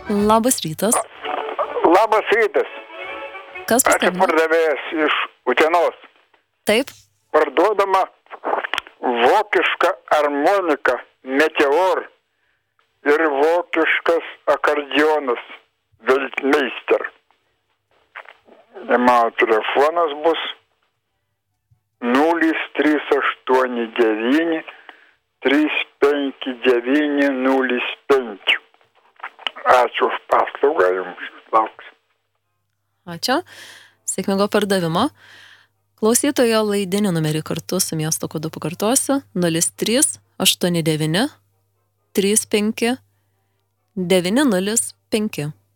Labas rytas. Labas rytas. Kas Ačiū paskambino? pardavėjas iš Utenos. Taip. Parduodama vokiška armonika Meteor ir vokiškas akordeonas Weltmeister. Mano telefonas bus 0389 35905. Ačiū už paslaugą jums. Lauksiu. Ačiū. Sėkmingo pardavimo. Klausytojo laidinį numerį kartu su miesto kodu pakartosiu 0389 35 905.